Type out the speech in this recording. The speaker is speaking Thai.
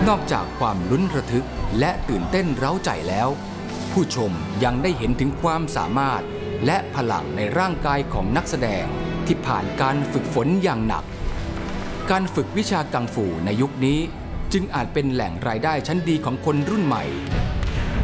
นอกจากความลุ้นระทึกและตื่นเต้นเร้าใจแล้วผู้ชมยังได้เห็นถึงความสามารถและพลังในร่างกายของนักแสดงที่ผ่านการฝึกฝนอย่างหนักการฝึกวิชากังฟูในยุคนี้จึงอาจเป็นแหล่งรายได้ชั้นดีของคนรุ่นใหม่